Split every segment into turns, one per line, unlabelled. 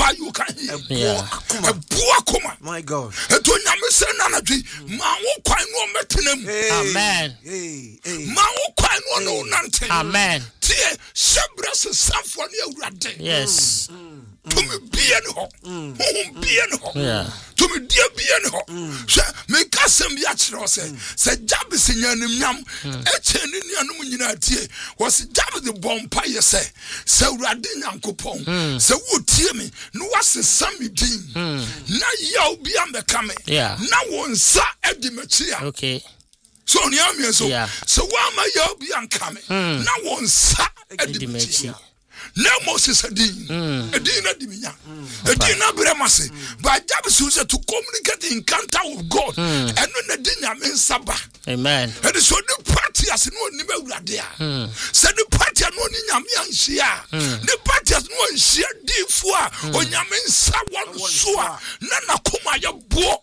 cry you can hear. A poor coma.
My God.
A to Yamis analogy. Mawo quite no metinum.
Amen.
Mawo quite no nothing.
Amen.
Tie Shabras and Symphony Rade.
Yes.
To me be any ho. Be any ho.
Yeah.
To me dear be any ho. Make us some yachro say Jabis in Yanam. Echen in Yanuminatie was Jabba the Bompire say. So Radin and Coupon. So would tear me. No was a Sammy Dean. Now you'll be on the coming.
Yeah.
Now one sa Eddie Machia.
Okay.
So Niamia so.
Yeah.
So why am I you'll be on coming? Now one sa Eddie Machia. No Moses a dean at Dimina, a dinner Bremase, but Jabs used to communicate the encounter with God, and when the dinner means Sabbath.
Amen.
And so the party has no Nimeria. Said the party no Yamian Shia. The party has no share deep for or Yamin Sawan Sua, Nana Kuma ya bo.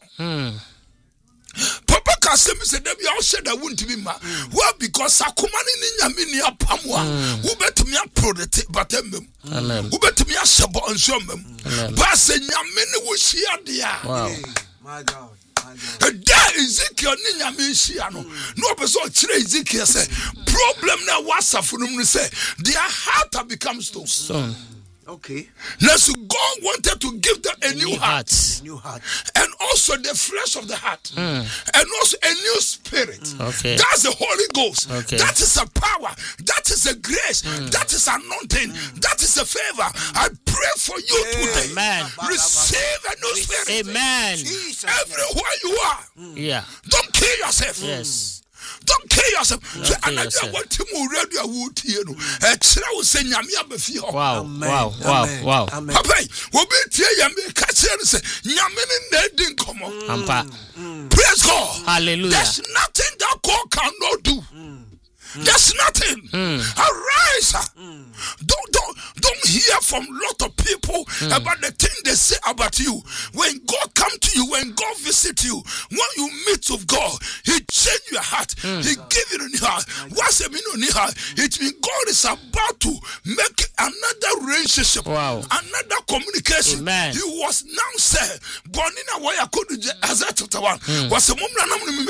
Papa Kasem said, "Debbie, I said I wouldn't be ma." Well, because Sakumani Yamini Pamwa, who bet me a product, but who bet me a sabo and some. Bass and Yamini was here, dear.
Wow.
My God.
There Ezekiel Ninyamishiano. No person Ezekiel say problem now was for them to say their heart have become stone.
Okay.
Now so God wanted to give them a new heart.
New heart.
And also the flesh of the heart. And also a new spirit.
Okay.
That's the Holy Ghost.
Okay.
That is a power. That is a grace. That is anointing. That is a favor. I pray for you today.
Amen.
Receive a new spirit.
Amen.
Everywhere you are.
Yeah.
Don't kill yourself.
Yes.
Don't kill yourself. So
kill
another
yourself.
what you already would hear.
Wow. Wow. Wow. Wow.
Papa, we'll be tear me catch and say, Yamin didn't come on. Praise God.
Hallelujah.
There's nothing that God cannot do. There's nothing. Arise. Don't hear from a lot of people about the thing they say about you. When God come to you, when God visit you, when you meet with God, He change your heart. He give you a new heart. What's a new heart? It means God is about to make another relationship, another communication.
Amen.
He was now said, Bonina Waya Kodu Azat 1 was a moment.